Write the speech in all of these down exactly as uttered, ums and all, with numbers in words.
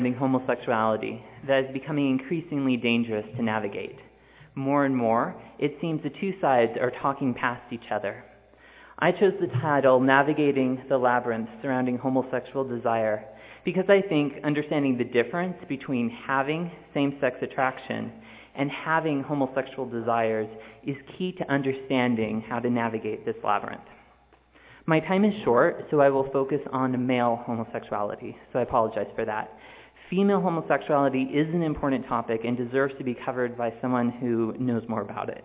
homosexuality that is becoming increasingly dangerous to navigate. More and more, it seems the two sides are talking past each other. I chose the title, Navigating the Labyrinth Surrounding Homosexual Desire, because I think understanding the difference between having same-sex attraction and having homosexual desires is key to understanding how to navigate this labyrinth. My time is short, so I will focus on male homosexuality, so I apologize for that. Female homosexuality is an important topic and deserves to be covered by someone who knows more about it.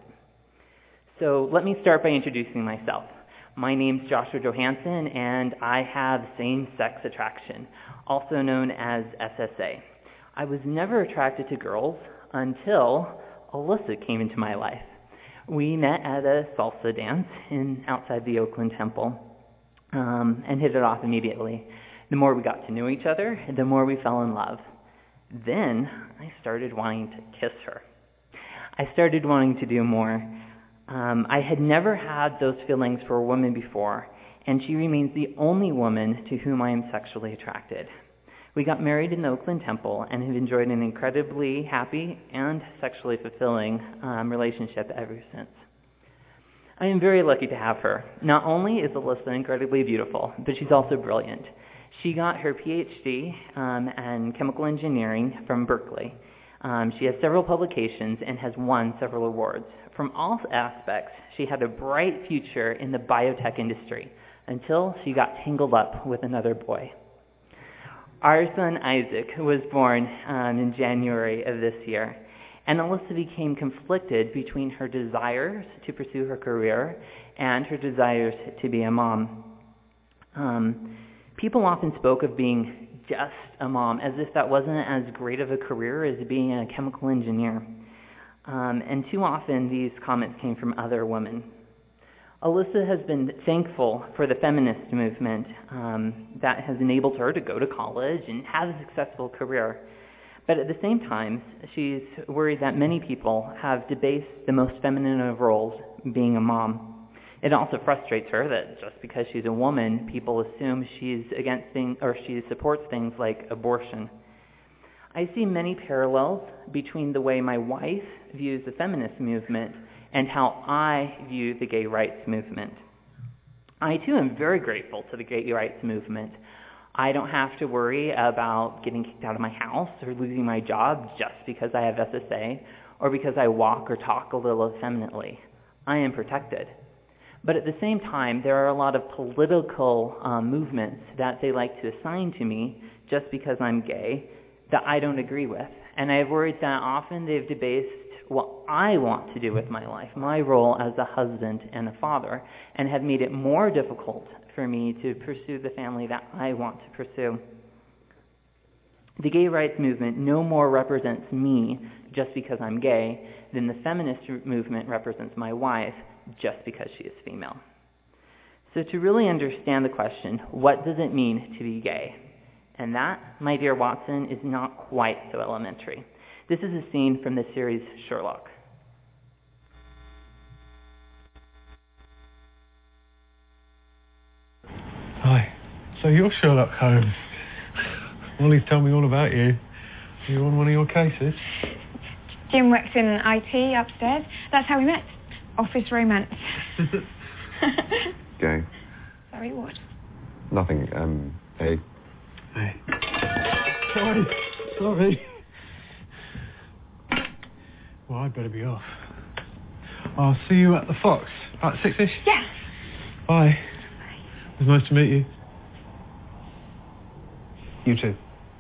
So let me start by introducing myself. My name's Joshua Johansson, and I have same-sex attraction, also known as S S A. I was never attracted to girls until Alyssa came into my life. We met at a salsa dance in outside the Oakland Temple um, and hit it off immediately. The more we got to know each other, the more we fell in love. Then I started wanting to kiss her. I started wanting to do more. Um, I had never had those feelings for a woman before, and she remains the only woman to whom I am sexually attracted. We got married in the Oakland Temple and have enjoyed an incredibly happy and sexually fulfilling um, relationship ever since. I am very lucky to have her. Not only is Alyssa incredibly beautiful, but she's also brilliant. She got her P H D um, in chemical engineering from Berkeley. Um, she has several publications and has won several awards. From all aspects, she had a bright future in the biotech industry until she got tangled up with another boy. Our son Isaac was born um, in January of this year, and Alyssa became conflicted between her desires to pursue her career and her desires to be a mom. Um, people often spoke of being just a mom as if that wasn't as great of a career as being a chemical engineer. Um, and too often these comments came from other women. Alyssa has been thankful for the feminist movement um, that has enabled her to go to college and have a successful career. But at the same time, she's worried that many people have debased the most feminine of roles, being a mom. It also frustrates her that just because she's a woman, people assume she's against things or she supports things like abortion. I see many parallels between the way my wife views the feminist movement and how I view the gay rights movement. I too am very grateful to the gay rights movement. I don't have to worry about getting kicked out of my house or losing my job just because I have S S A or because I walk or talk a little effeminately. I am protected. But at the same time, there are a lot of political um, movements that they like to assign to me just because I'm gay that I don't agree with. And I have worried that often they've debased what I want to do with my life, my role as a husband and a father, and have made it more difficult for me to pursue the family that I want to pursue. The gay rights movement no more represents me just because I'm gay than the feminist movement represents my wife just because she is female. So to really understand the question, what does it mean to be gay? And that, my dear Watson, is not quite so elementary. This is a scene from the series Sherlock. Hi. So you're Sherlock Holmes. Molly's told me all about you. Are you on one of your cases? Jim works in I T upstairs. That's how we met. Office romance. Gay. Sorry, what? Nothing, um, hey. Hey. Sorry. Sorry. Well, I'd better be off. I'll see you at the Fox. About six-ish? Yeah. Bye. Bye. It was nice to meet you. You too.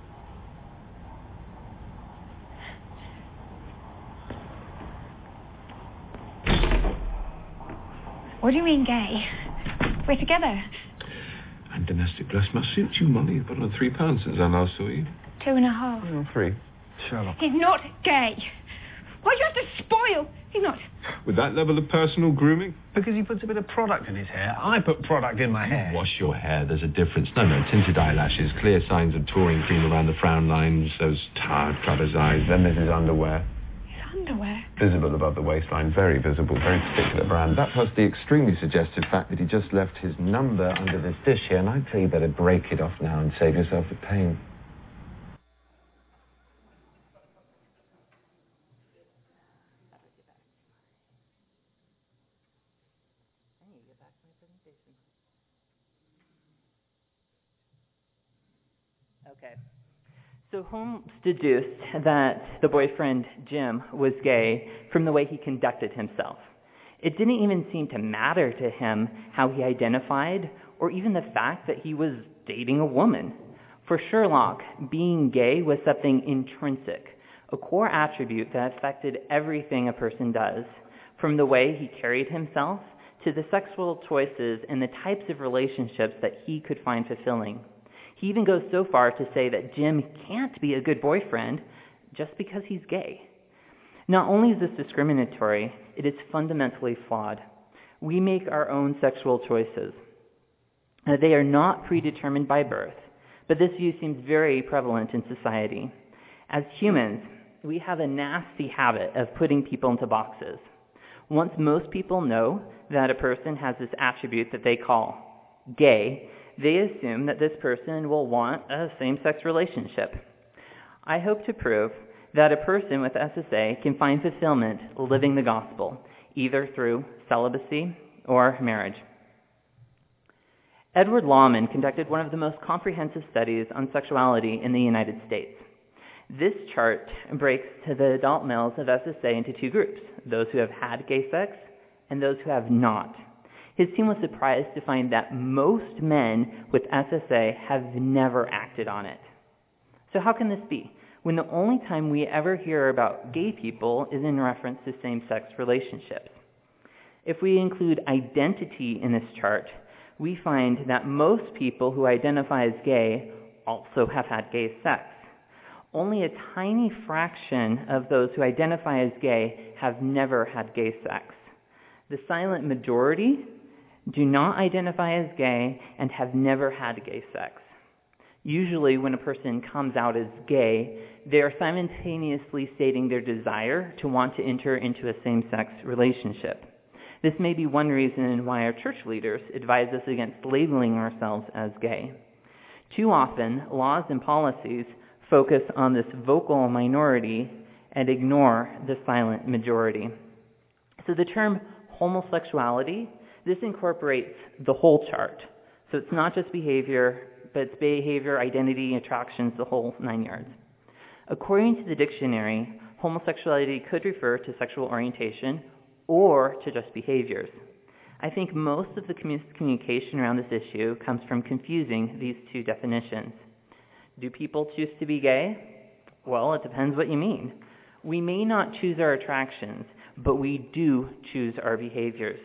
What do you mean gay? We're together. And domestic bliss must suit you, Molly. You've put on three pounds since I last saw you. Two and a half. Oh, three. Sherlock. He's not gay. Why do you have to spoil? He's not. With that level of personal grooming? Because he puts a bit of product in his hair. I put product in my hair. Wash your hair, there's a difference. No, no, tinted eyelashes, clear signs of touring cream around the frown lines, those tired clubber's eyes. Then there's his underwear. His underwear? Visible above the waistline, very visible, very particular brand. That plus the extremely suggestive fact that he just left his number under this dish here, and I'd say you better break it off now and save yourself the pain. Okay. So Holmes deduced that the boyfriend, Jim, was gay from the way he conducted himself. It didn't even seem to matter to him how he identified, or even the fact that he was dating a woman. For Sherlock, being gay was something intrinsic, a core attribute that affected everything a person does, from the way he carried himself to the sexual choices and the types of relationships that he could find fulfilling. He even goes so far to say that Jim can't be a good boyfriend just because he's gay. Not only is this discriminatory, it is fundamentally flawed. We make our own sexual choices. Uh, They are not predetermined by birth, but this view seems very prevalent in society. As humans, we have a nasty habit of putting people into boxes. Once most people know that a person has this attribute that they call gay, they assume that this person will want a same-sex relationship. I hope to prove that a person with S S A can find fulfillment living the gospel, either through celibacy or marriage. Edward Lawman conducted one of the most comprehensive studies on sexuality in the United States. This chart breaks the adult males of S S A into two groups, those who have had gay sex and those who have not. His team was surprised to find that most men with S S A have never acted on it. So how can this be, when the only time we ever hear about gay people is in reference to same-sex relationships? If we include identity in this chart, we find that most people who identify as gay also have had gay sex. Only a tiny fraction of those who identify as gay have never had gay sex. The silent majority do not identify as gay and have never had gay sex. Usually when a person comes out as gay, they are simultaneously stating their desire to want to enter into a same-sex relationship. This may be one reason why our church leaders advise us against labeling ourselves as gay. Too often, laws and policies focus on this vocal minority and ignore the silent majority. So the term homosexuality, this incorporates the whole chart. So it's not just behavior, but it's behavior, identity, attractions, the whole nine yards. According to the dictionary, homosexuality could refer to sexual orientation or to just behaviors. I think most of the communication around this issue comes from confusing these two definitions. Do people choose to be gay? Well, it depends what you mean. We may not choose our attractions, but we do choose our behaviors.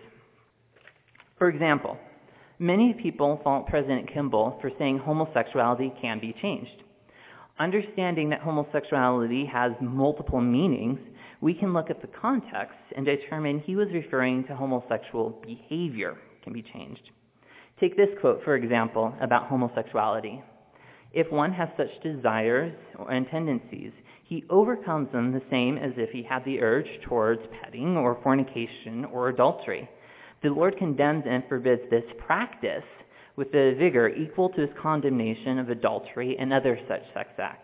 For example, many people fault President Kimball for saying homosexuality can be changed. Understanding that homosexuality has multiple meanings, we can look at the context and determine he was referring to homosexual behavior can be changed. Take this quote, for example, about homosexuality. If one has such desires and tendencies, he overcomes them the same as if he had the urge towards petting or fornication or adultery. The Lord condemns and forbids this practice with a vigor equal to his condemnation of adultery and other such sex acts.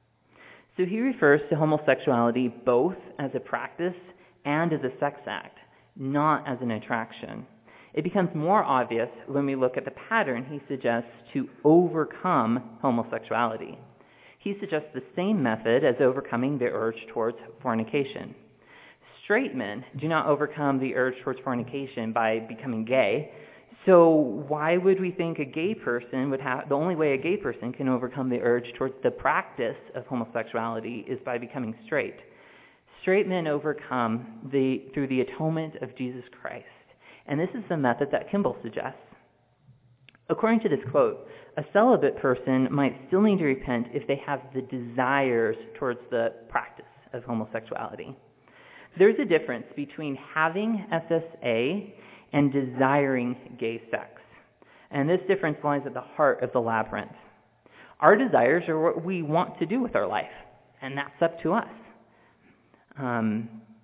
So he refers to homosexuality both as a practice and as a sex act, not as an attraction. It becomes more obvious when we look at the pattern he suggests to overcome homosexuality. He suggests the same method as overcoming the urge towards fornication. Straight men do not overcome the urge towards fornication by becoming gay. So why would we think a gay person would have, the only way a gay person can overcome the urge towards the practice of homosexuality is by becoming straight? Straight men overcome the, through the atonement of Jesus Christ. And this is the method that Kimball suggests. According to this quote, a celibate person might still need to repent if they have the desires towards the practice of homosexuality. There's a difference between having S S A and desiring gay sex. And this difference lies at the heart of the labyrinth. Our desires are what we want to do with our life, and that's up to us. Um,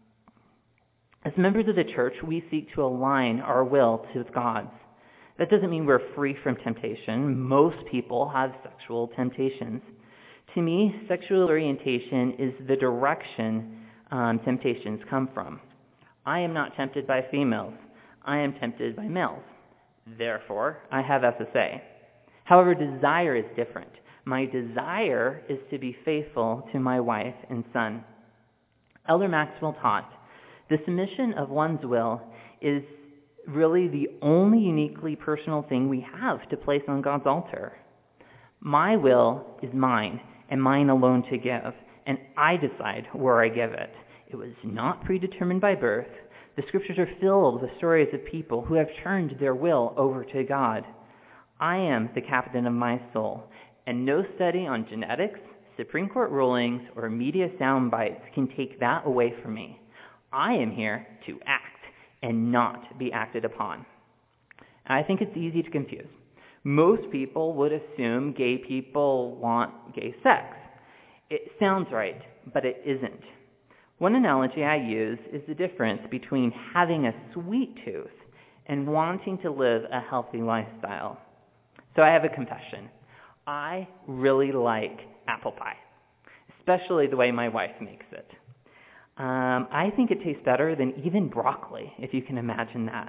as members of the church, we seek to align our will to God's. That doesn't mean we're free from temptation. Most people have sexual temptations. To me, sexual orientation is the direction um, temptations come from. I am not tempted by females. I am tempted by males. Therefore, I have S S A. However, desire is different. My desire is to be faithful to my wife and son. Elder Maxwell taught, the submission of one's will is really the only uniquely personal thing we have to place on God's altar. My will is mine, and mine alone to give, and I decide where I give it. It was not predetermined by birth. The scriptures are filled with stories of people who have turned their will over to God. I am the captain of my soul, and no study on genetics, Supreme Court rulings, or media sound bites can take that away from me. I am here to act and not be acted upon. And I think it's easy to confuse. Most people would assume gay people want gay sex. It sounds right, but it isn't. One analogy I use is the difference between having a sweet tooth and wanting to live a healthy lifestyle. So I have a confession. I really like apple pie, especially the way my wife makes it. Um, I think it tastes better than even broccoli, if you can imagine that.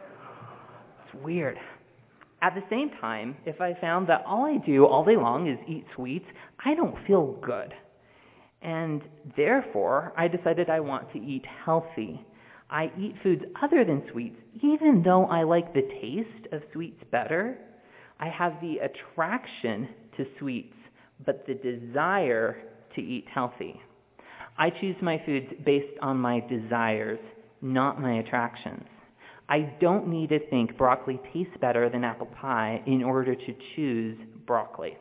It's weird. At the same time, if I found that all I do all day long is eat sweets, I don't feel good. And therefore, I decided I want to eat healthy. I eat foods other than sweets, even though I like the taste of sweets better. I have the attraction to sweets, but the desire to eat healthy. I choose my foods based on my desires, not my attractions. I don't need to think broccoli tastes better than apple pie in order to choose broccoli.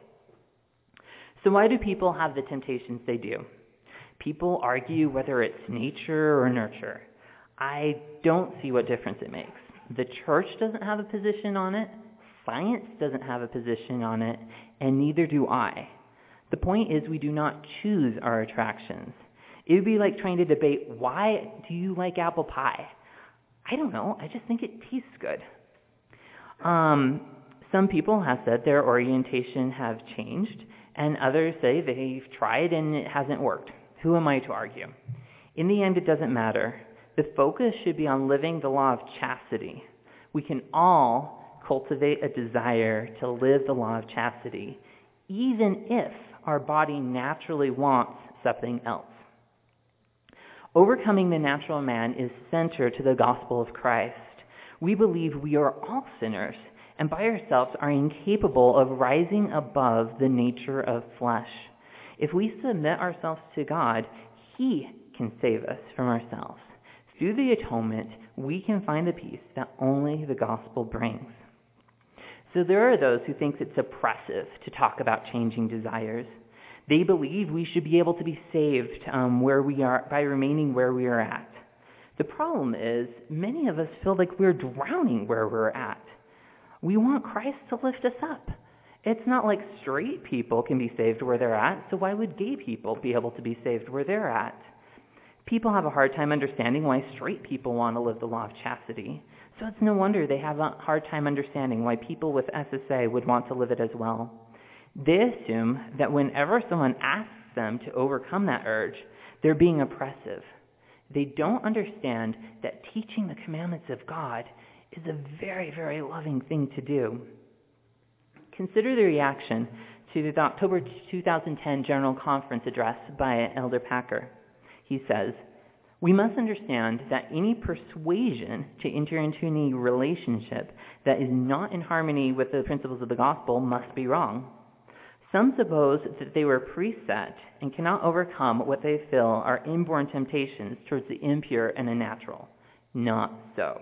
So why do people have the temptations they do? People argue whether it's nature or nurture. I don't see what difference it makes. The church doesn't have a position on it. Science doesn't have a position on it, and neither do I. The point is we do not choose our attractions. It would be like trying to debate, why do you like apple pie? I don't know. I just think it tastes good. Um, some people have said their orientation have changed, and others say they've tried and it hasn't worked. Who am I to argue? In the end, it doesn't matter. The focus should be on living the law of chastity. We can all cultivate a desire to live the law of chastity, even if our body naturally wants something else. Overcoming the natural man is center to the gospel of Christ. We believe we are all sinners, and by ourselves are incapable of rising above the nature of flesh. If we submit ourselves to God, He can save us from ourselves. Through the atonement, we can find the peace that only the gospel brings. So there are those who think it's oppressive to talk about changing desires. They believe we should be able to be saved um, where we are by remaining where we are at. The problem is, many of us feel like we're drowning where we're at. We want Christ to lift us up. It's not like straight people can be saved where they're at, so why would gay people be able to be saved where they're at? People have a hard time understanding why straight people want to live the law of chastity. So it's no wonder they have a hard time understanding why people with S S A would want to live it as well. They assume that whenever someone asks them to overcome that urge, they're being oppressive. They don't understand that teaching the commandments of God is a very, very loving thing to do. Consider the reaction to the October two thousand ten General Conference address by Elder Packer. He says, "We must understand that any persuasion to enter into any relationship that is not in harmony with the principles of the gospel must be wrong. Some suppose that they were preset and cannot overcome what they feel are inborn temptations towards the impure and unnatural. Not so."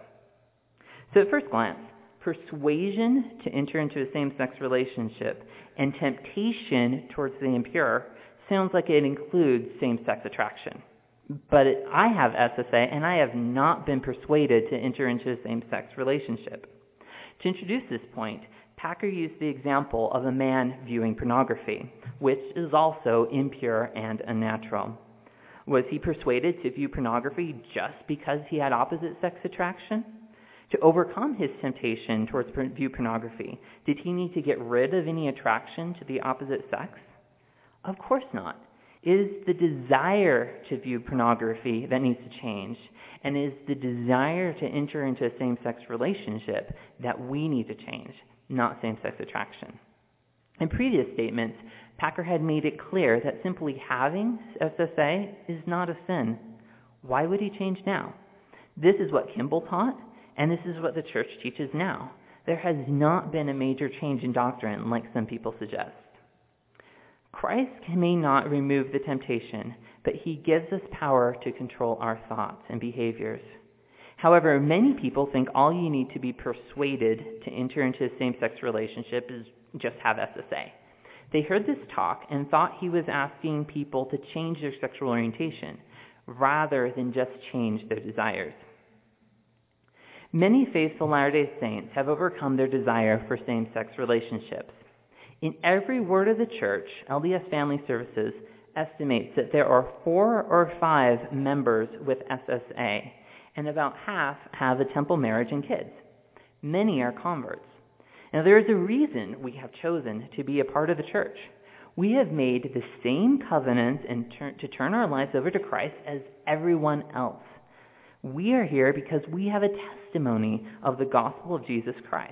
So at first glance, persuasion to enter into a same-sex relationship and temptation towards the impure sounds like it includes same-sex attraction. But it, I have S S A, and I have not been persuaded to enter into a same-sex relationship. To introduce this point, Packer used the example of a man viewing pornography, which is also impure and unnatural. Was he persuaded to view pornography just because he had opposite-sex attraction? To overcome his temptation towards view pornography, did he need to get rid of any attraction to the opposite sex? Of course not. It is the desire to view pornography that needs to change, and it is the desire to enter into a same-sex relationship that we need to change, not same-sex attraction. In previous statements, Packer had made it clear that simply having S S A is not a sin. Why would he change now? This is what Kimball taught, and this is what the church teaches now. There has not been a major change in doctrine like some people suggest. Christ may not remove the temptation, but he gives us power to control our thoughts and behaviors. However, many people think all you need to be persuaded to enter into a same-sex relationship is just have S S A. They heard this talk and thought he was asking people to change their sexual orientation rather than just change their desires. Many faithful Latter-day Saints have overcome their desire for same-sex relationships. In every word of the church, L D S Family Services estimates that there are four or five members with S S A, and about half have a temple marriage and kids. Many are converts. Now, there is a reason we have chosen to be a part of the church. We have made the same covenants and turn, to turn our lives over to Christ as everyone else. We are here because we have a testimony of the gospel of Jesus Christ.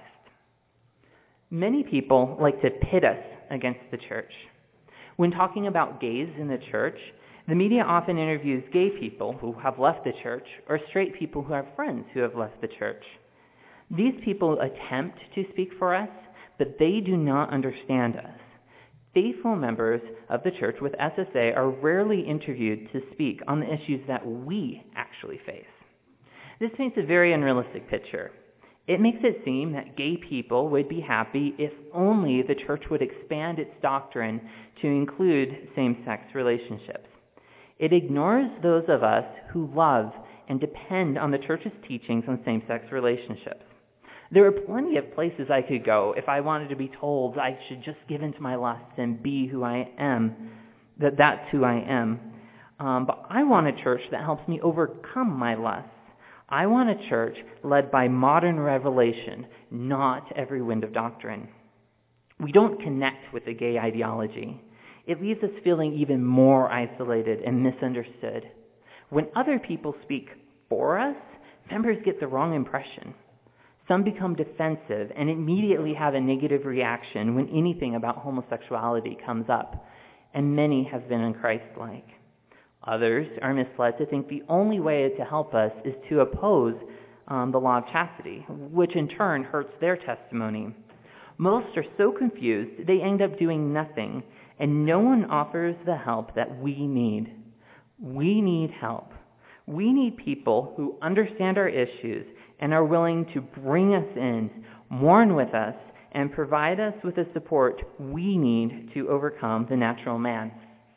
Many people like to pit us against the church. When talking about gays in the church, the media often interviews gay people who have left the church or straight people who have friends who have left the church. These people attempt to speak for us, but they do not understand us. Faithful members of the church with S S A are rarely interviewed to speak on the issues that we actually face. This paints a very unrealistic picture. It makes it seem that gay people would be happy if only the church would expand its doctrine to include same-sex relationships. It ignores those of us who love and depend on the church's teachings on same-sex relationships. There are plenty of places I could go if I wanted to be told I should just give in to my lusts and be who I am, that that's who I am. Um, but I want a church that helps me overcome my lusts. I want a church led by modern revelation, not every wind of doctrine. We don't connect with the gay ideology. It leaves us feeling even more isolated and misunderstood. When other people speak for us, members get the wrong impression. Some become defensive and immediately have a negative reaction when anything about homosexuality comes up, and many have been unchristlike. Others are misled to think the only way to help us is to oppose um, the law of chastity, which in turn hurts their testimony. Most are so confused they end up doing nothing, and no one offers the help that we need. We need help. We need people who understand our issues and are willing to bring us in, mourn with us, and provide us with the support we need to overcome the natural man.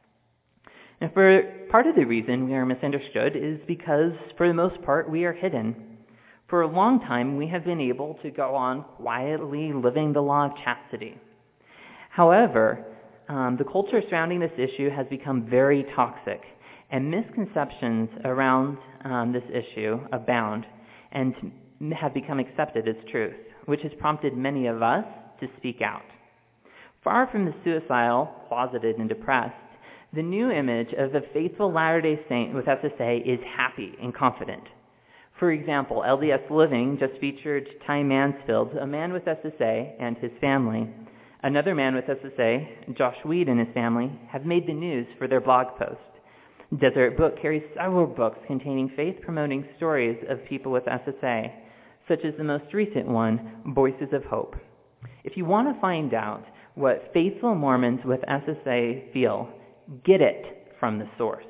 And for part of the reason we are misunderstood is because, for the most part, we are hidden. For a long time, we have been able to go on quietly living the law of chastity. However, um, the culture surrounding this issue has become very toxic, and misconceptions around um, this issue abound and have become accepted as truth, which has prompted many of us to speak out. Far from the suicidal, closeted, and depressed, the new image of the faithful Latter-day Saint with S S A is happy and confident. For example, L D S Living just featured Ty Mansfield, a man with S S A, and his family. Another man with S S A, Josh Weed and his family, have made the news for their blog post. Deseret Book carries several books containing faith-promoting stories of people with S S A, such as the most recent one, Voices of Hope. If you want to find out what faithful Mormons with S S A feel, get it from the source.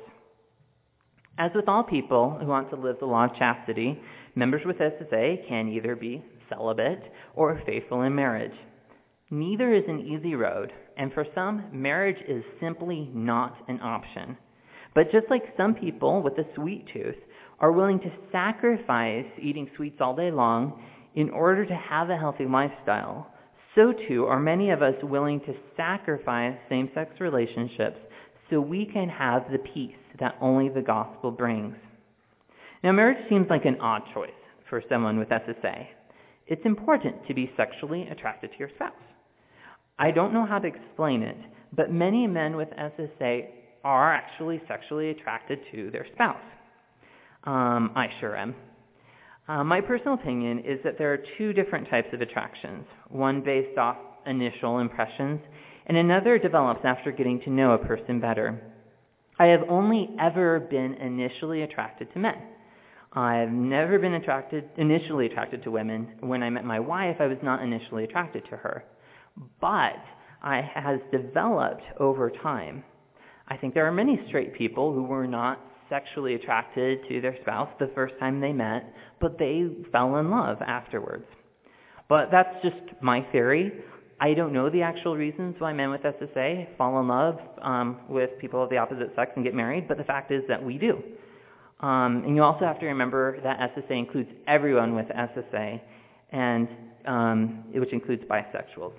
As with all people who want to live the law of chastity, members with S S A can either be celibate or faithful in marriage. Neither is an easy road, and for some, marriage is simply not an option. But just like some people with a sweet tooth are willing to sacrifice eating sweets all day long in order to have a healthy lifestyle, so too are many of us willing to sacrifice same-sex relationships so we can have the peace that only the gospel brings. Now, marriage seems like an odd choice for someone with S S A. It's important to be sexually attracted to your spouse. I don't know how to explain it, but many men with S S A are actually sexually attracted to their spouse. Um, I sure am. Uh, my personal opinion is that there are two different types of attractions, one based off initial impressions, and another develops after getting to know a person better. I have only ever been initially attracted to men. I've never been attracted, initially attracted to women. When I met my wife, I was not initially attracted to her. But I has developed over time. I think there are many straight people who were not sexually attracted to their spouse the first time they met, but they fell in love afterwards. But that's just my theory. I don't know the actual reasons why men with S S A fall in love um, with people of the opposite sex and get married, but the fact is that we do. Um, and you also have to remember that S S A includes everyone with S S A, and um, which includes bisexuals.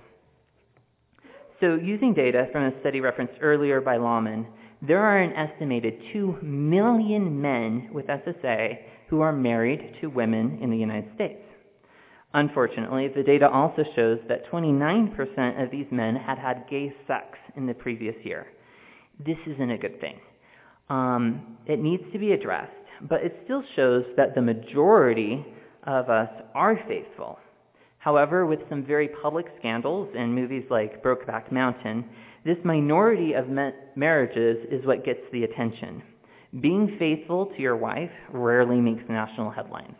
So using data from a study referenced earlier by Lawman, there are an estimated two million men with S S A who are married to women in the United States. Unfortunately, the data also shows that twenty-nine percent of these men had had gay sex in the previous year. This isn't a good thing. Um, it needs to be addressed, but it still shows that the majority of us are faithful. However, with some very public scandals in movies like Brokeback Mountain, this minority of ma- marriages is what gets the attention. Being faithful to your wife rarely makes national headlines.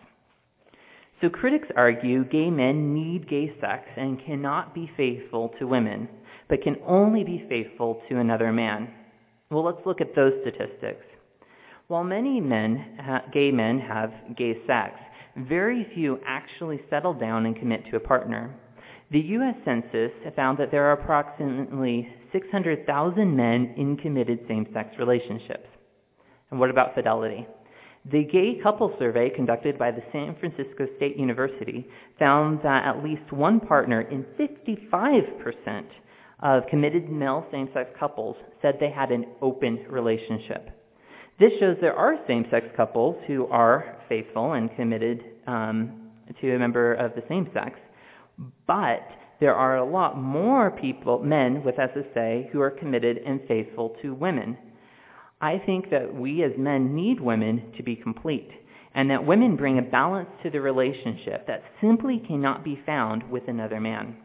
So critics argue gay men need gay sex and cannot be faithful to women, but can only be faithful to another man. Well, let's look at those statistics. While many men, ha- gay men have gay sex, very few actually settle down and commit to a partner. The U S Census found that there are approximately six hundred thousand men in committed same-sex relationships. And what about fidelity? The gay couple survey conducted by the San Francisco State University found that at least one partner in fifty-five percent of committed male same-sex couples said they had an open relationship. This shows there are same-sex couples who are faithful and committed um, to a member of the same sex, but there are a lot more people, men with S S A, who are committed and faithful to women. I think that we as men need women to be complete, and that women bring a balance to the relationship that simply cannot be found with another man.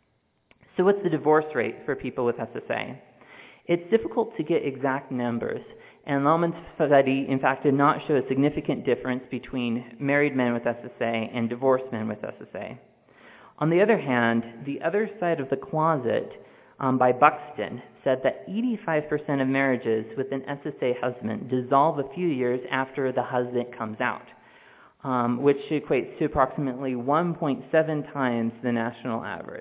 So what's the divorce rate for people with S S A? It's difficult to get exact numbers, and Lawman's study, in fact, did not show a significant difference between married men with S S A and divorced men with S S A. On the other hand, The Other Side of the Closet um, by Buxton said that eighty-five percent of marriages with an S S A husband dissolve a few years after the husband comes out, um, which equates to approximately one point seven times the national average.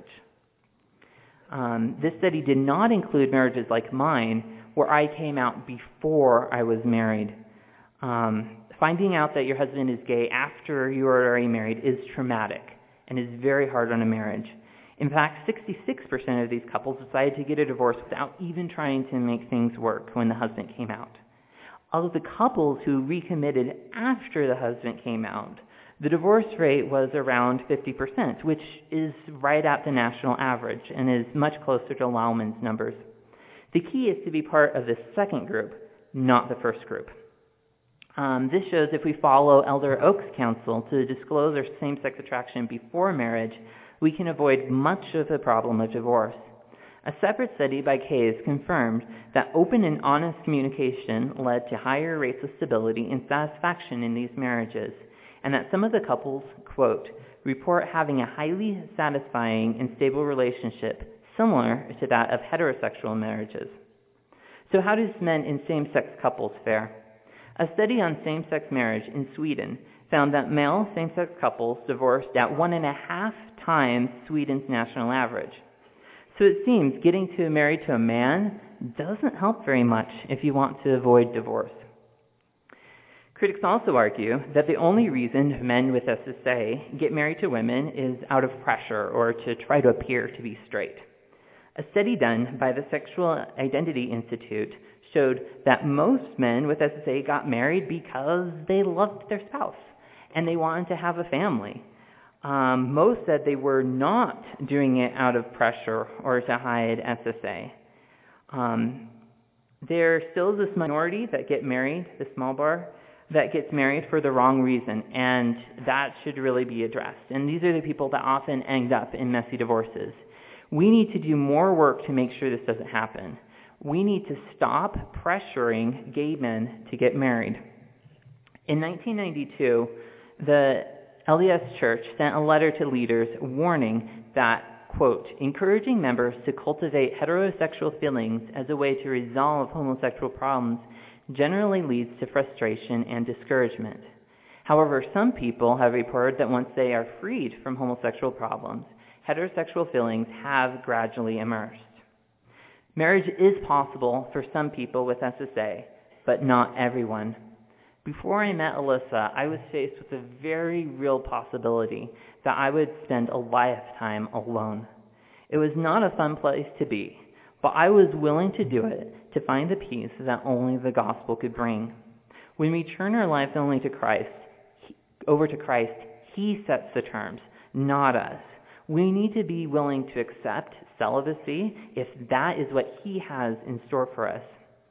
Um, this study did not include marriages like mine, where I came out before I was married. Um, finding out that your husband is gay after you are already married is traumatic and is very hard on a marriage. In fact, sixty-six percent of these couples decided to get a divorce without even trying to make things work when the husband came out. Of the couples who recommitted after the husband came out, the divorce rate was around fifty percent, which is right at the national average and is much closer to Lawman's numbers. The key is to be part of the second group, not the first group. Um, this shows if we follow Elder Oaks' counsel to disclose our same-sex attraction before marriage, we can avoid much of the problem of divorce. A separate study by Case confirmed that open and honest communication led to higher rates of stability and satisfaction in these marriages, and that some of the couples, quote, report having a highly satisfying and stable relationship similar to that of heterosexual marriages. So how does men in same-sex couples fare? A study on same-sex marriage in Sweden found that male same-sex couples divorced at one and a half times Sweden's national average. So it seems getting to married to a man doesn't help very much if you want to avoid divorce. Critics also argue that the only reason men with S S A get married to women is out of pressure or to try to appear to be straight. A study done by the Sexual Identity Institute showed that most men with S S A got married because they loved their spouse and they wanted to have a family. Um, most said they were not doing it out of pressure or to hide S S A. Um, There still is this minority that get married, the small bar, that gets married for the wrong reason, and that should really be addressed. And these are the people that often end up in messy divorces. We need to do more work to make sure this doesn't happen. We need to stop pressuring gay men to get married. In nineteen ninety-two, the L D S Church sent a letter to leaders warning that, quote, encouraging members to cultivate heterosexual feelings as a way to resolve homosexual problems generally leads to frustration and discouragement. However, some people have reported that once they are freed from homosexual problems, heterosexual feelings have gradually emerged. Marriage is possible for some people with S S A, but not everyone. Before I met Alyssa, I was faced with a very real possibility that I would spend a lifetime alone. It was not a fun place to be, but I was willing to do it to find the peace that only the gospel could bring. When we turn our lives only to Christ, over to Christ, He sets the terms, not us. We need to be willing to accept celibacy if that is what He has in store for us.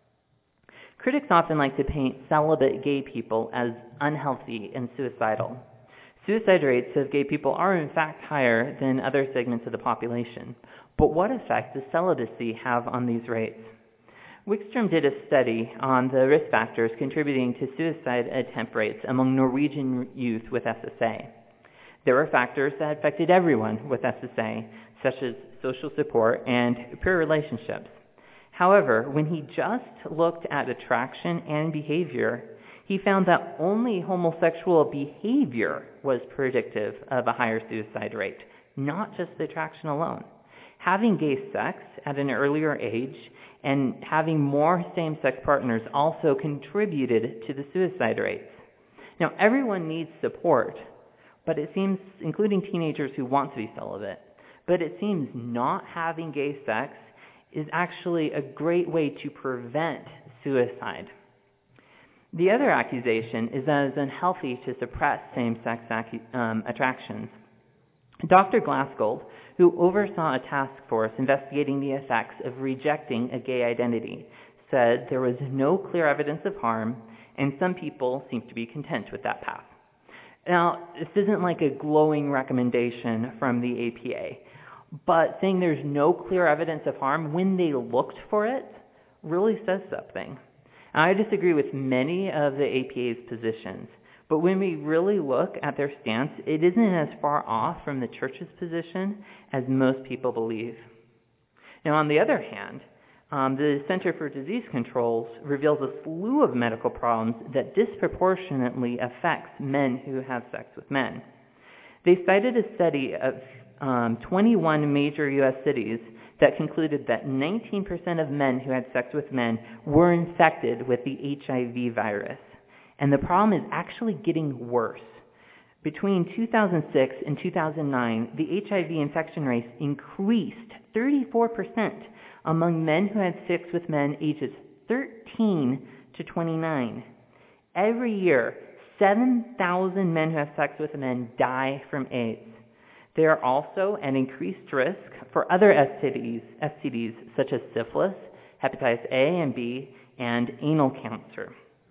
Critics often like to paint celibate gay people as unhealthy and suicidal. Suicide rates of gay people are in fact higher than other segments of the population. But what effect does celibacy have on these rates? Wickstrom did a study on the risk factors contributing to suicide attempt rates among Norwegian youth with S S A. There were factors that affected everyone with S S A, such as social support and peer relationships. However, when he just looked at attraction and behavior, he found that only homosexual behavior was predictive of a higher suicide rate, not just the attraction alone. Having gay sex at an earlier age and having more same-sex partners also contributed to the suicide rates. Now, everyone needs support, but it seems, including teenagers who want to be celibate, but it seems not having gay sex is actually a great way to prevent suicide. The other accusation is that it's unhealthy to suppress same-sex acu- um, attractions. Doctor Glassgold, who oversaw a task force investigating the effects of rejecting a gay identity, said there was no clear evidence of harm, and some people seem to be content with that path. Now, this isn't like a glowing recommendation from the A P A, but saying there's no clear evidence of harm when they looked for it really says something. I disagree with many of the A P A's positions, but when we really look at their stance, it isn't as far off from the church's position as most people believe. Now, on the other hand, um, the Center for Disease Control reveals a slew of medical problems that disproportionately affects men who have sex with men. They cited a study of um, twenty-one major U S cities that concluded that nineteen percent of men who had sex with men were infected with the H I V virus. And the problem is actually getting worse. Between two thousand six and two thousand nine, the H I V infection rate increased thirty-four percent among men who had sex with men ages thirteen to twenty-nine. Every year, seven thousand men who have sex with men die from AIDS. They are also at increased risk for other S T Ds, S T Ds such as syphilis, hepatitis A and B, and anal cancer.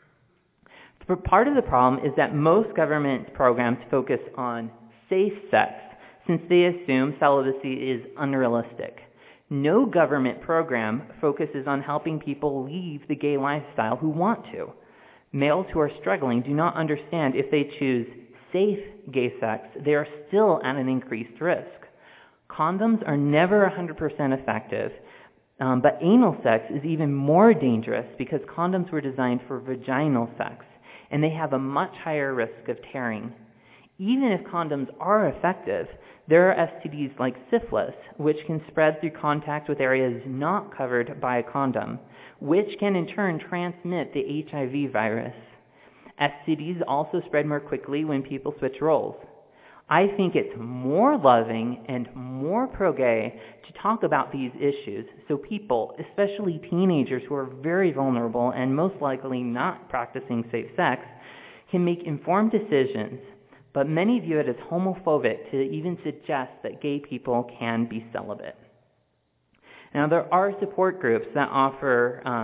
Part of the problem is that most government programs focus on safe sex, since they assume celibacy is unrealistic. No government program focuses on helping people leave the gay lifestyle who want to. Males who are struggling do not understand if they choose safe gay sex, they are still at an increased risk. Condoms are never one hundred percent effective, um, but anal sex is even more dangerous because condoms were designed for vaginal sex, and they have a much higher risk of tearing. Even if condoms are effective, there are S T Ds like syphilis, which can spread through contact with areas not covered by a condom, which can in turn transmit the H I V virus. S T Ds also spread more quickly when people switch roles. I think it's more loving and more pro-gay to talk about these issues so people, especially teenagers who are very vulnerable and most likely not practicing safe sex, can make informed decisions, but many view it as homophobic to even suggest that gay people can be celibate. Now, there are support groups that offer um,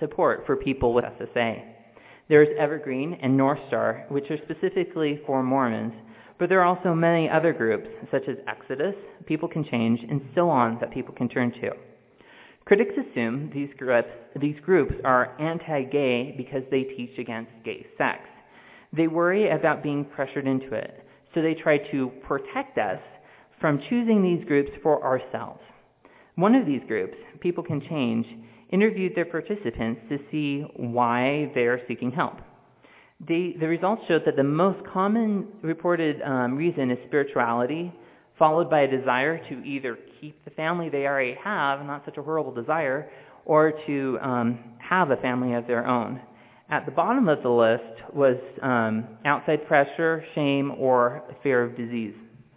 support for people with S S A. There's Evergreen and North Star, which are specifically for Mormons, but there are also many other groups, such as Exodus, People Can Change, and so on, that people can turn to. Critics assume these groups, these groups are anti-gay because they teach against gay sex. They worry about being pressured into it, so they try to protect us from choosing these groups for ourselves. One of these groups, People Can Change, interviewed their participants to see why they are seeking help. The, the results showed that the most common reported um, reason is spirituality, followed by a desire to either keep the family they already have, not such a horrible desire, or to um, have a family of their own. At the bottom of the list was um, outside pressure, shame, or fear of disease.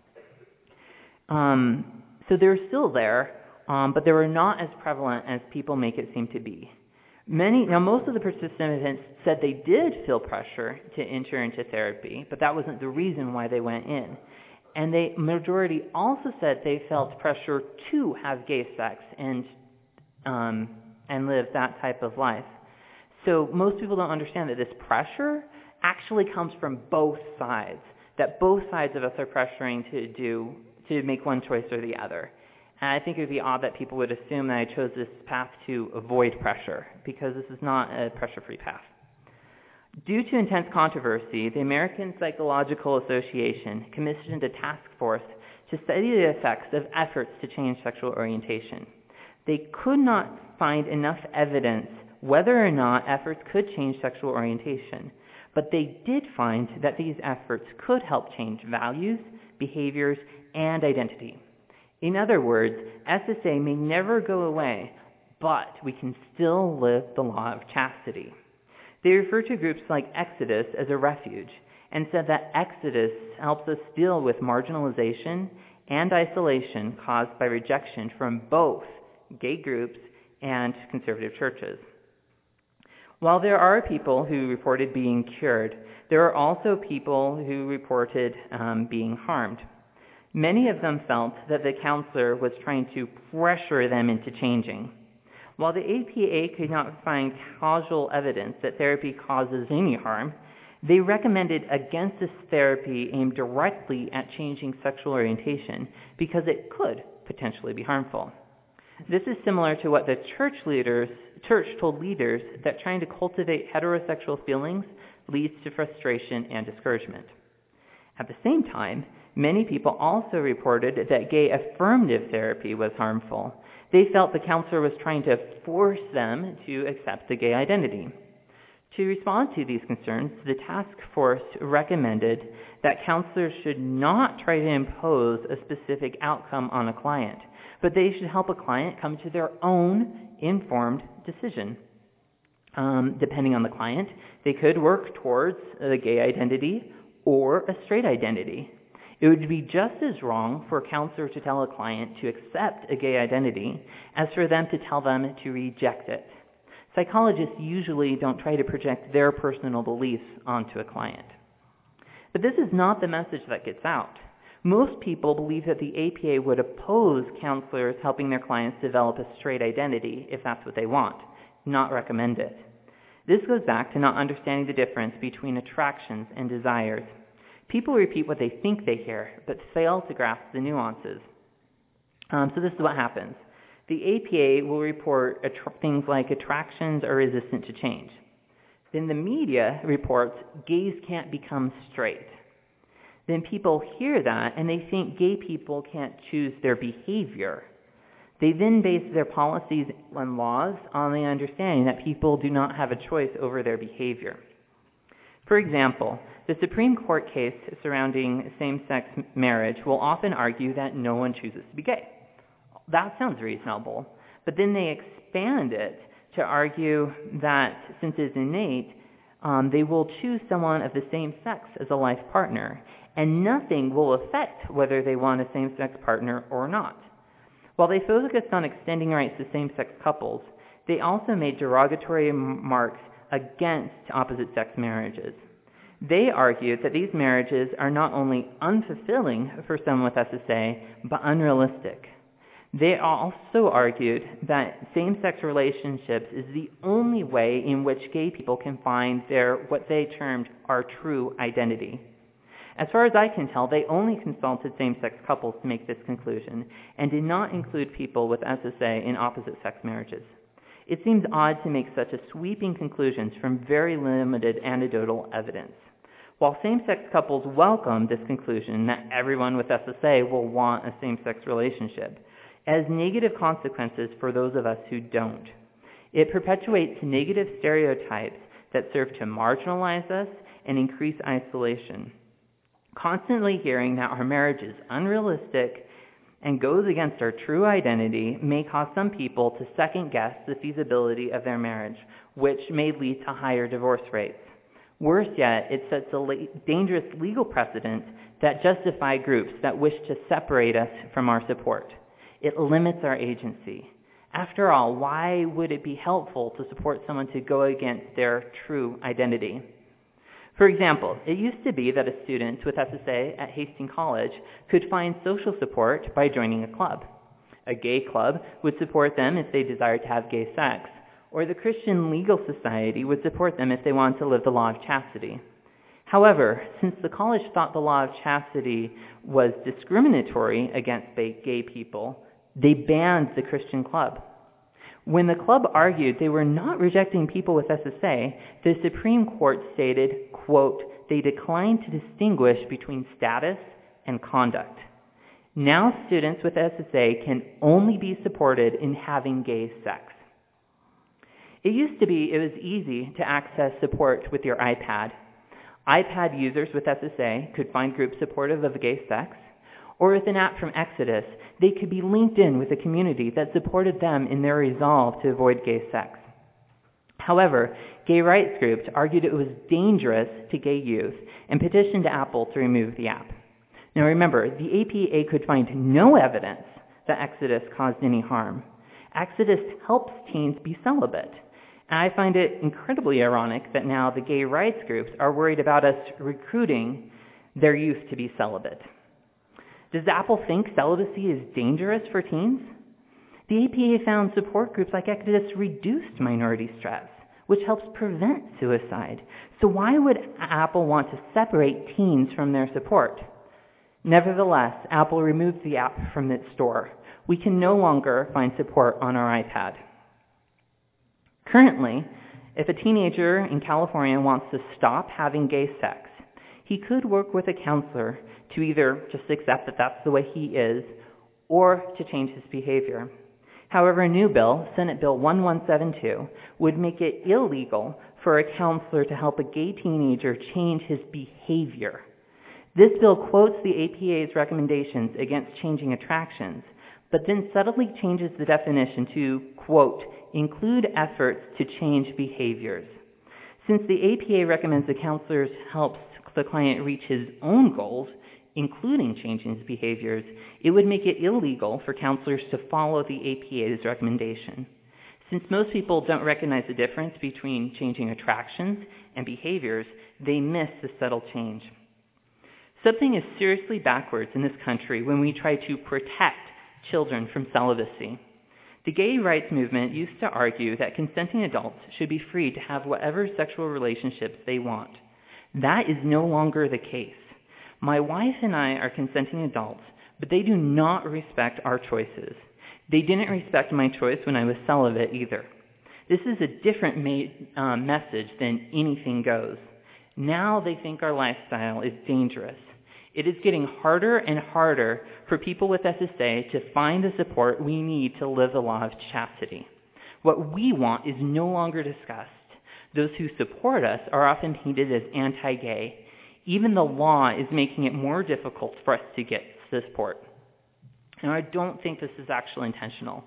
Um, so they're still there, um, but they were not as prevalent as people make it seem to be. Many, now most of the participants said they did feel pressure to enter into therapy, but that wasn't the reason why they went in. And the majority also said they felt pressure to have gay sex and um, and live that type of life. So most people don't understand that this pressure actually comes from both sides, that both sides of us are pressuring to do to make one choice or the other. And I think it would be odd that people would assume that I chose this path to avoid pressure, because this is not a pressure-free path. Due to intense controversy, the American Psychological Association commissioned a task force to study the effects of efforts to change sexual orientation. They could not find enough evidence whether or not efforts could change sexual orientation, but they did find that these efforts could help change values, behaviors, and identity. In other words, S S A may never go away, but we can still live the law of chastity. They refer to groups like Exodus as a refuge, and said that Exodus helps us deal with marginalization and isolation caused by rejection from both gay groups and conservative churches. While there are people who reported being cured, there are also people who reported um, being harmed. Many of them felt that the counselor was trying to pressure them into changing. While the A P A could not find causal evidence that therapy causes any harm, they recommended against this therapy aimed directly at changing sexual orientation because it could potentially be harmful. This is similar to what the church leaders, church told leaders that trying to cultivate heterosexual feelings leads to frustration and discouragement. At the same time, many people also reported that gay affirmative therapy was harmful. They felt the counselor was trying to force them to accept the gay identity. To respond to these concerns, the task force recommended that counselors should not try to impose a specific outcome on a client, but they should help a client come to their own informed decision. Um, depending on the client, they could work towards the gay identity or a straight identity. It would be just as wrong for a counselor to tell a client to accept a gay identity as for them to tell them to reject it. Psychologists usually don't try to project their personal beliefs onto a client. But this is not the message that gets out. Most people believe that the A P A would oppose counselors helping their clients develop a straight identity if that's what they want, not recommend it. This goes back to not understanding the difference between attractions and desires. People repeat what they think they hear, but fail to grasp the nuances. Um, so this is what happens. The A P A will report att- things like attractions are resistant to change. Then the media reports gays can't become straight. Then people hear that and they think gay people can't choose their behavior. They then base their policies and laws on the understanding that people do not have a choice over their behavior. For example, the Supreme Court case surrounding same-sex marriage will often argue that no one chooses to be gay. That sounds reasonable, but then they expand it to argue that since it's innate, um, they will choose someone of the same sex as a life partner, and nothing will affect whether they want a same-sex partner or not. While they focused on extending rights to same-sex couples, they also made derogatory remarks against opposite-sex marriages. They argued that these marriages are not only unfulfilling for someone with S S A, but unrealistic. They also argued that same-sex relationships is the only way in which gay people can find their, what they termed, our true identity. As far as I can tell, they only consulted same-sex couples to make this conclusion and did not include people with S S A in opposite-sex marriages. It seems odd to make such a sweeping conclusions from very limited anecdotal evidence. While same-sex couples welcome this conclusion that everyone with S S A will want a same-sex relationship, it has negative consequences for those of us who don't. It perpetuates negative stereotypes that serve to marginalize us and increase isolation. Constantly hearing that our marriage is unrealistic and goes against our true identity may cause some people to second-guess the feasibility of their marriage, which may lead to higher divorce rates. Worse yet, it sets a la- dangerous legal precedent that justify groups that wish to separate us from our support. It limits our agency. After all, why would it be helpful to support someone to go against their true identity? For example, it used to be that a student with S S A at Hastings College could find social support by joining a club. A gay club would support them if they desired to have gay sex, or the Christian Legal Society would support them if they wanted to live the law of chastity. However, since the college thought the law of chastity was discriminatory against gay people, they banned the Christian club. When the club argued they were not rejecting people with S S A, the Supreme Court stated, quote, they declined to distinguish between status and conduct. Now students with S S A can only be supported in having gay sex. It used to be it was easy to access support with your iPad. iPad users with S S A could find groups supportive of gay sex, or with an app from Exodus, they could be linked in with a community that supported them in their resolve to avoid gay sex. However, gay rights groups argued it was dangerous to gay youth and petitioned Apple to remove the app. Now remember, the A P A could find no evidence that Exodus caused any harm. Exodus helps teens be celibate. And I find it incredibly ironic that now the gay rights groups are worried about us recruiting their youth to be celibate. Does Apple think celibacy is dangerous for teens? The A P A found support groups like Exodus reduced minority stress, which helps prevent suicide. So why would Apple want to separate teens from their support? Nevertheless, Apple removed the app from its store. We can no longer find support on our iPad. Currently, if a teenager in California wants to stop having gay sex, he could work with a counselor to either just accept that that's the way he is or to change his behavior. However, a new bill, Senate Bill one one seven two, would make it illegal for a counselor to help a gay teenager change his behavior. This bill quotes the A P A's recommendations against changing attractions, but then subtly changes the definition to, quote, include efforts to change behaviors. Since the A P A recommends the counselor helps the client reach his own goals, including changing his behaviors, it would make it illegal for counselors to follow the A P A's recommendation. Since most people don't recognize the difference between changing attractions and behaviors, they miss the subtle change. Something is seriously backwards in this country when we try to protect children from celibacy. The gay rights movement used to argue that consenting adults should be free to have whatever sexual relationships they want. That is no longer the case. My wife and I are consenting adults, but they do not respect our choices. They didn't respect my choice when I was celibate either. This is a different ma- uh, message than anything goes. Now they think our lifestyle is dangerous. It is getting harder and harder for people with S S A to find the support we need to live the law of chastity. What we want is no longer discussed. Those who support us are often painted as anti-gay. Even the law is making it more difficult for us to get support. And I don't think this is actually intentional.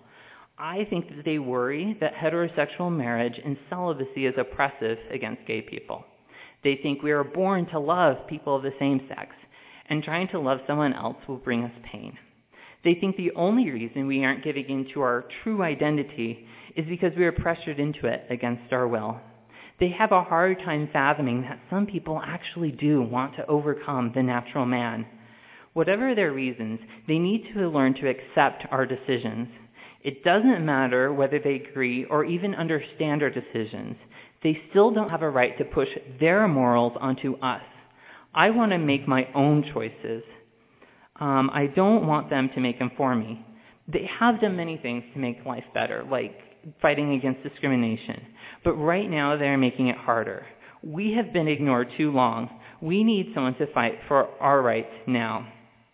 I think that they worry that heterosexual marriage and celibacy is oppressive against gay people. They think we are born to love people of the same sex, and trying to love someone else will bring us pain. They think the only reason we aren't giving into our true identity is because we are pressured into it against our will. They have a hard time fathoming that some people actually do want to overcome the natural man. Whatever their reasons, they need to learn to accept our decisions. It doesn't matter whether they agree or even understand our decisions. They still don't have a right to push their morals onto us. I want to make my own choices. Um, I don't want them to make them for me. They have done many things to make life better, like fighting against discrimination. But right now, they're making it harder. We have been ignored too long. We need someone to fight for our rights now.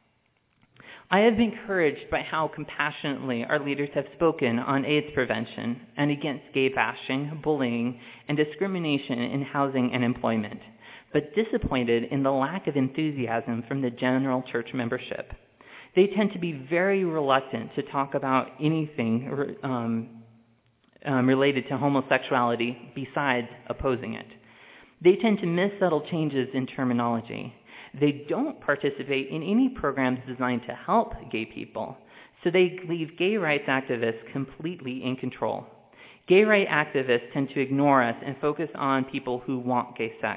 I have been encouraged by how compassionately our leaders have spoken on AIDS prevention and against gay bashing, bullying, and discrimination in housing and employment, but disappointed in the lack of enthusiasm from the general church membership. They tend to be very reluctant to talk about anything um, um, related to homosexuality besides opposing it. They tend to miss subtle changes in terminology. They don't participate in any programs designed to help gay people, so they leave gay rights activists completely in control. Gay rights activists tend to ignore us and focus on people who want gay sex.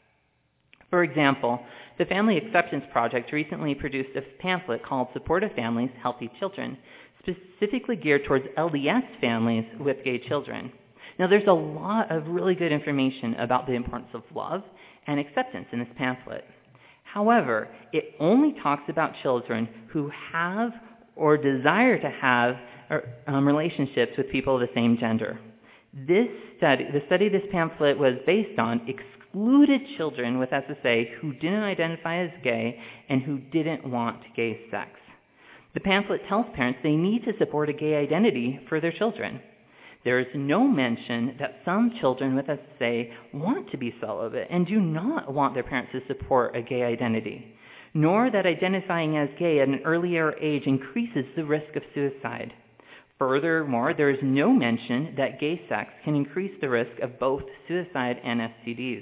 For example, the Family Acceptance Project recently produced a pamphlet called Supportive Families, Healthy Children, specifically geared towards L D S families with gay children. Now, there's a lot of really good information about the importance of love and acceptance in this pamphlet. However, it only talks about children who have or desire to have um, relationships with people of the same gender. This study, the study this pamphlet was based on, excluded children with S S A who didn't identify as gay and who didn't want gay sex. The pamphlet tells parents they need to support a gay identity for their children. There is no mention that some children with S S A want to be celibate and do not want their parents to support a gay identity, nor that identifying as gay at an earlier age increases the risk of suicide. Furthermore, there is no mention that gay sex can increase the risk of both suicide and S T Ds.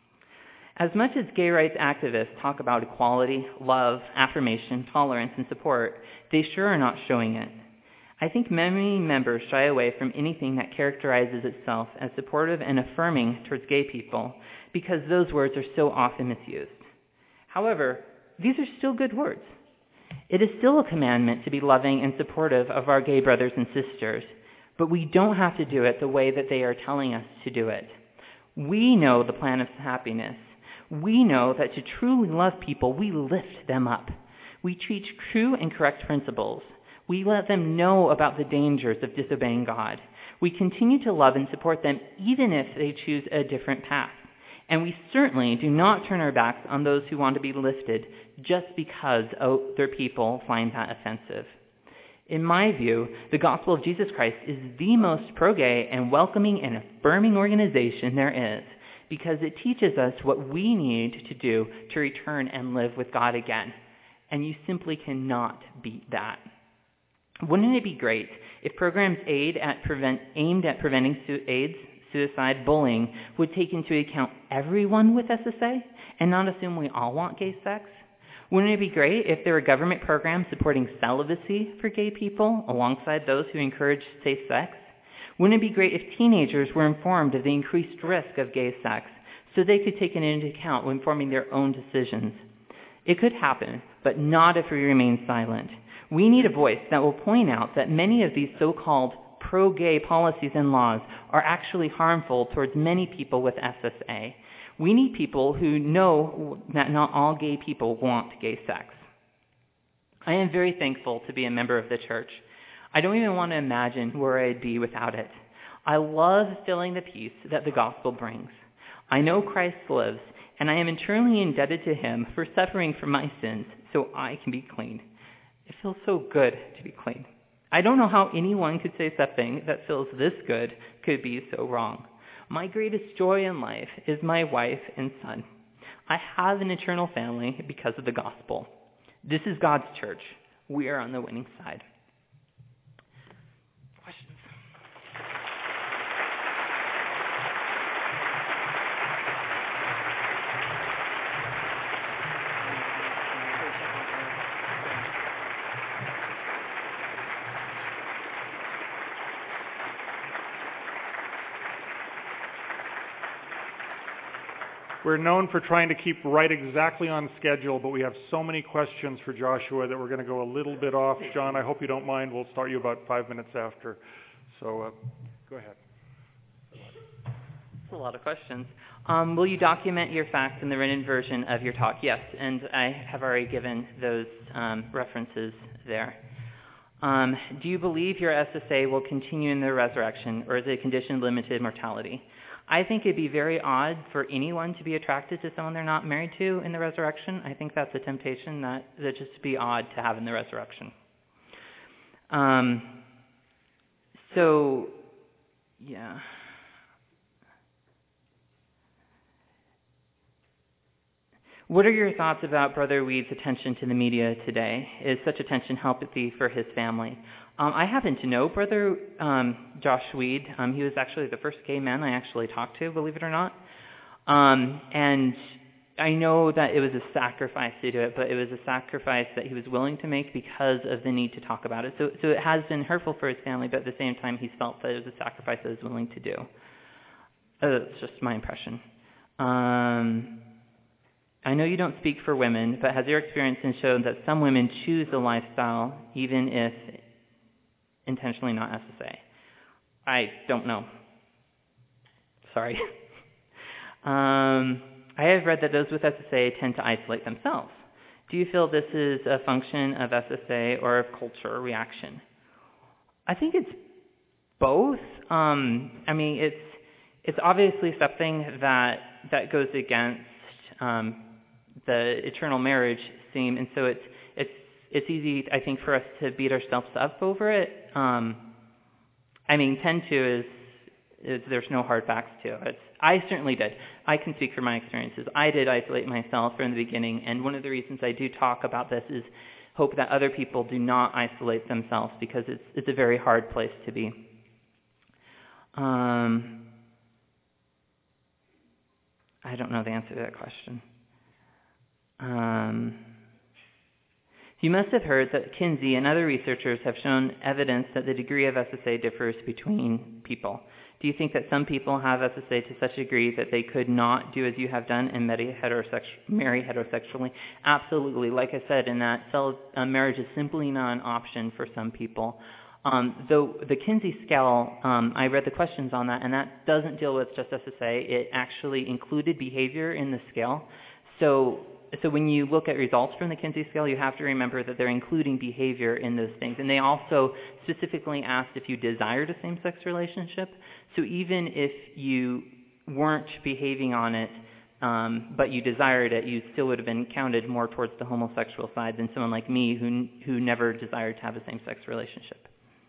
As much as gay rights activists talk about equality, love, affirmation, tolerance, and support, they sure are not showing it. I think many members shy away from anything that characterizes itself as supportive and affirming towards gay people because those words are so often misused. However, these are still good words. It is still a commandment to be loving and supportive of our gay brothers and sisters, but we don't have to do it the way that they are telling us to do it. We know the plan of happiness. We know that to truly love people, we lift them up. We teach true and correct principles. We let them know about the dangers of disobeying God. We continue to love and support them even if they choose a different path. And we certainly do not turn our backs on those who want to be lifted just because other people find that offensive. In my view, the gospel of Jesus Christ is the most pro-gay and welcoming and affirming organization there is because it teaches us what we need to do to return and live with God again. And you simply cannot beat that. Wouldn't it be great if programs aid at prevent, aimed at preventing su- AIDS, suicide, bullying would take into account everyone with S S A and not assume we all want gay sex? Wouldn't it be great if there were government programs supporting celibacy for gay people alongside those who encourage safe sex? Wouldn't it be great if teenagers were informed of the increased risk of gay sex so they could take it into account when forming their own decisions? It could happen, but not if we remain silent. We need a voice that will point out that many of these so-called pro-gay policies and laws are actually harmful towards many people with S S A. We need people who know that not all gay people want gay sex. I am very thankful to be a member of the church. I don't even want to imagine where I'd be without it. I love feeling the peace that the gospel brings. I know Christ lives, and I am eternally indebted to him for suffering for my sins so I can be clean. It feels so good to be clean. I don't know how anyone could say something that feels this good could be so wrong. My greatest joy in life is my wife and son. I have an eternal family because of the gospel. This is God's church. We are on the winning side. Questions? We're known for trying to keep right exactly on schedule, but we have so many questions for Joshua that we're going to go a little bit off. John, I hope you don't mind. We'll start you about five minutes after. So uh, go ahead. That's a lot of questions. Um, will you document your facts in the written version of your talk? Yes, and I have already given those um, references there. Um, do you believe your S S A will continue in the resurrection, or is it a condition-limited mortality? I think it'd be very odd for anyone to be attracted to someone they're not married to in the resurrection. I think that's a temptation that that just be odd to have in the resurrection. Um, so, yeah. What are your thoughts about Brother Weed's attention to the media today? Is such attention healthy for his family? Um, I happen to know Brother um, Josh Weed. Um, he was actually the first gay man I actually talked to, believe it or not. Um, and I know that it was a sacrifice to do it, but it was a sacrifice that he was willing to make because of the need to talk about it. So, so it has been hurtful for his family, but at the same time, he's felt that it was a sacrifice that he was willing to do. Uh, that's just my impression. Um... I know you don't speak for women, but has your experience been shown that some women choose the lifestyle even if intentionally not S S A? I don't know. Sorry. um, I have read that those with S S A tend to isolate themselves. Do you feel this is a function of S S A or of culture or reaction? I think it's both. Um, I mean, it's it's obviously something that that goes against um, the eternal marriage theme, and so it's it's it's easy, I think, for us to beat ourselves up over it. Um, I mean, tend to is, is there's no hard facts to it. I certainly did. I can speak from my experiences. I did isolate myself from the beginning, and one of the reasons I do talk about this is hope that other people do not isolate themselves, because it's it's a very hard place to be. Um, I don't know the answer to that question. Um, you must have heard that Kinsey and other researchers have shown evidence that the degree of S S A differs between people. Do you think that some people have S S A to such a degree that they could not do as you have done and marry, heterosex- marry heterosexually? Absolutely. Like I said, in that cell, uh, marriage is simply not an option for some people. Um, though the Kinsey scale, um, I read the questions on that, and that doesn't deal with just S S A. It actually included behavior in the scale. So So when you look at results from the Kinsey scale, you have to remember that they're including behavior in those things. And they also specifically asked if you desired a same-sex relationship. So even if you weren't behaving on it, um, but you desired it, you still would have been counted more towards the homosexual side than someone like me who who never desired to have a same-sex relationship.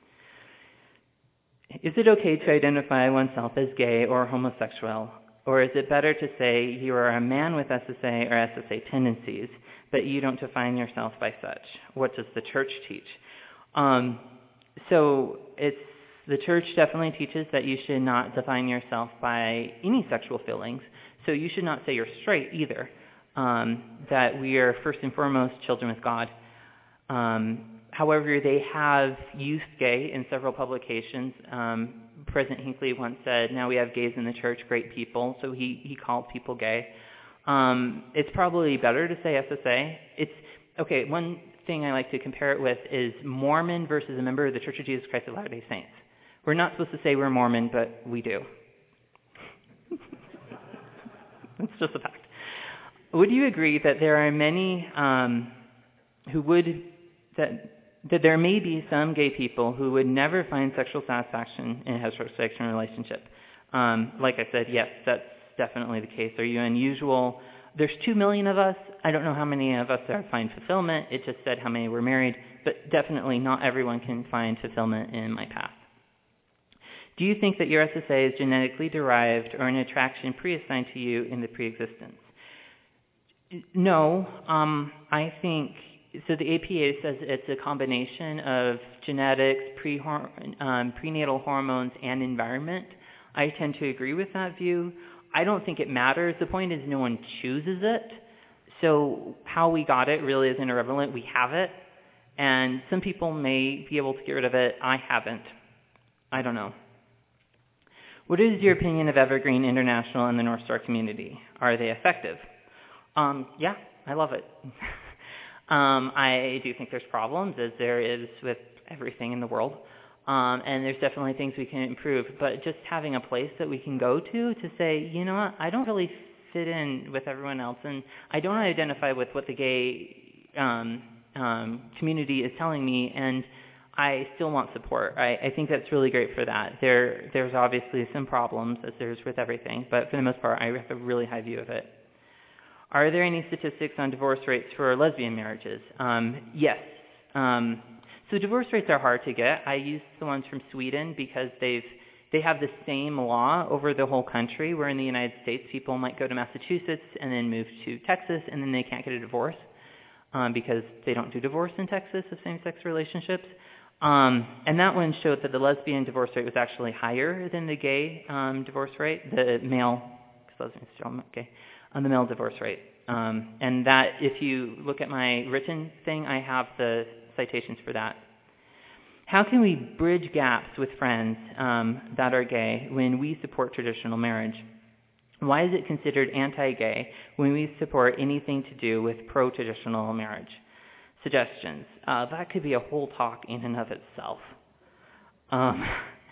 Is it okay to identify oneself as gay or homosexual? Or is it better to say you are a man with S S A or S S A tendencies, but you don't define yourself by such? What does the church teach? Um, so it's the church definitely teaches that you should not define yourself by any sexual feelings. So you should not say you're straight either. Um, that we are first and foremost children with God. Um, however, they have used gay in several publications. Um, President Hinckley once said, now we have gays in the church, great people, so he, he called people gay. Um, it's probably better to say S S A. It's, okay, one thing I like to compare it with is Mormon versus a member of the Church of Jesus Christ of Latter-day Saints. We're not supposed to say we're Mormon, but we do. It's just a fact. Would you agree that there are many um, who would, that that there may be some gay people who would never find sexual satisfaction in a heterosexual relationship? Um, like I said, yes, that's definitely the case. Are you unusual? There's two million of us. I don't know how many of us are find fulfillment. It just said how many were married, but definitely not everyone can find fulfillment in my path. Do you think that your S S A is genetically derived or an attraction pre-assigned to you in the pre-existence? No, um, I think... So the A P A says it's a combination of genetics, pre um, prenatal hormones, and environment. I tend to agree with that view. I don't think it matters. The point is no one chooses it. So how we got it really isn't irrelevant. We have it. And some people may be able to get rid of it. I haven't. I don't know. What is your opinion of Evergreen International and the North Star community? Are they effective? Um, yeah, I love it. um, I do think there's problems, as there is with everything in the world. Um, and there's definitely things we can improve. But just having a place that we can go to to say, you know what, I don't really fit in with everyone else, and I don't identify with what the gay um, um, community is telling me, and I still want support. I, I think that's really great for that. There, there's obviously some problems, as there's with everything, but for the most part, I have a really high view of it. Are there any statistics on divorce rates for lesbian marriages? Um, yes. Um, so divorce rates are hard to get. I used the ones from Sweden because they've they have the same law over the whole country, where in the United States people might go to Massachusetts and then move to Texas, and then they can't get a divorce um, because they don't do divorce in Texas of same-sex relationships. Um, and that one showed that the lesbian divorce rate was actually higher than the gay um, divorce rate, the male, because lesbians still gay, on the male divorce rate. Um, and that, if you look at my written thing, I have the citations for that. How can we bridge gaps with friends um, that are gay when we support traditional marriage? Why is it considered anti-gay when we support anything to do with pro-traditional marriage? Suggestions. Uh, that could be a whole talk in and of itself. Um,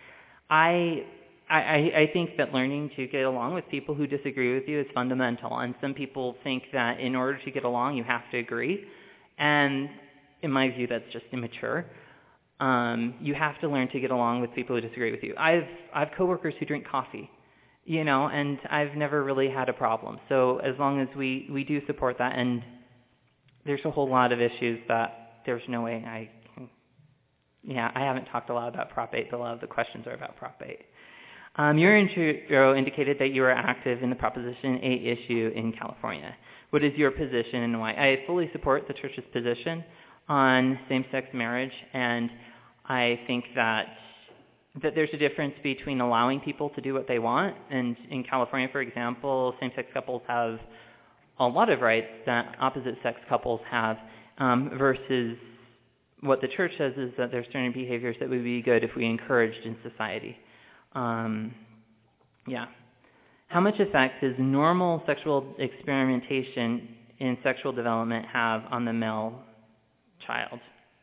I, I, I think that learning to get along with people who disagree with you is fundamental, and some people think that in order to get along you have to agree, and in my view that's just immature. Um, you have to learn to get along with people who disagree with you. I've I've coworkers who drink coffee, you know, and I've never really had a problem. So as long as we, we do support that, and there's a whole lot of issues that there's no way I can, yeah, I haven't talked a lot about Prop eight, but a lot of the questions are about Prop eight. Um, your intro indicated that you are active in the Proposition eight issue in California. What is your position and why? I fully support the church's position on same-sex marriage, and I think that that there's a difference between allowing people to do what they want, and in California, for example, same-sex couples have a lot of rights that opposite-sex couples have, um, versus what the church says is that there's certain behaviors that would be good if we encouraged in society. Um, yeah. How much effect does normal sexual experimentation in sexual development have on the male child?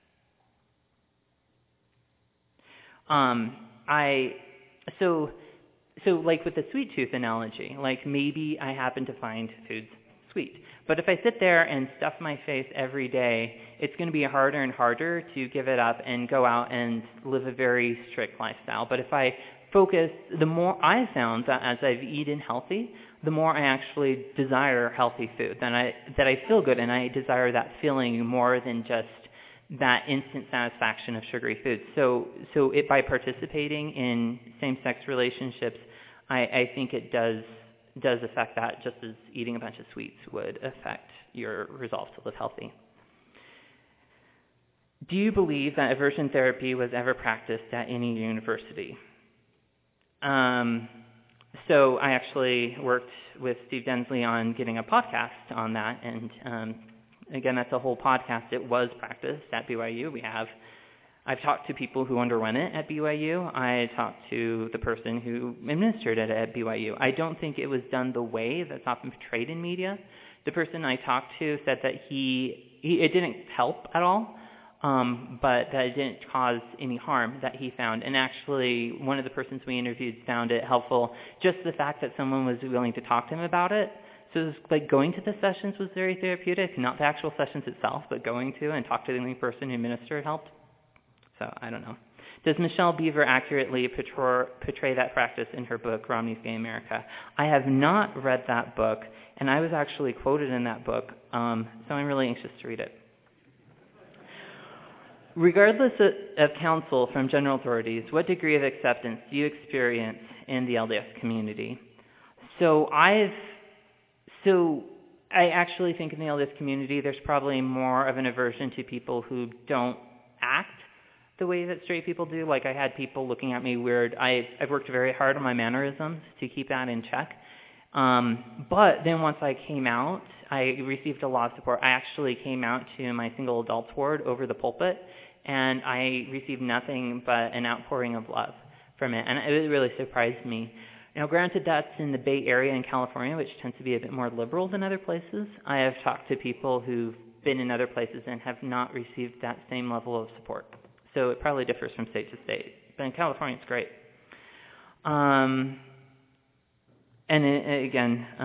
Um, I, so, so like with the sweet tooth analogy, like maybe I happen to find foods sweet. But if I sit there and stuff my face every day, it's going to be harder and harder to give it up and go out and live a very strict lifestyle. But if I focus, the more I found that as I've eaten healthy, the more I actually desire healthy food, then I, that I feel good, and I desire that feeling more than just that instant satisfaction of sugary foods. So, so it, by participating in same-sex relationships, I, I think it does does affect that, just as eating a bunch of sweets would affect your resolve to live healthy. Do you believe that aversion therapy was ever practiced at any university? Um, so I actually worked with Steve Densley on getting a podcast on that, and um, again, that's a whole podcast. It was practiced at B Y U. We have, I've talked to people who underwent it at B Y U. I talked to the person who administered it at B Y U. I don't think it was done the way that's often portrayed in media. The person I talked to said that he, he it didn't help at all, um, but that it didn't cause any harm that he found. And actually, one of the persons we interviewed found it helpful, just the fact that someone was willing to talk to him about it. So it was like going to the sessions was very therapeutic, not the actual sessions itself, but going to and talk to the only person who administered helped. So I don't know. Does Michelle Beaver accurately portray, portray that practice in her book, Romney's Gay America? I have not read that book, and I was actually quoted in that book, um, so I'm really anxious to read it. Regardless of, of counsel from general authorities, what degree of acceptance do you experience in the L D S community? So I've So I actually think in the L D S community there's probably more of an aversion to people who don't act the way that straight people do. Like I had people looking at me weird. I, I've worked very hard on my mannerisms to keep that in check. Um, but then once I came out, I received a lot of support. I actually came out to my single adults ward over the pulpit, and I received nothing but an outpouring of love from it, and it really surprised me. Now, granted, that's in the Bay Area in California, which tends to be a bit more liberal than other places. I have talked to people who've been in other places and have not received that same level of support. So it probably differs from state to state. But in California, it's great. Um, and it, again,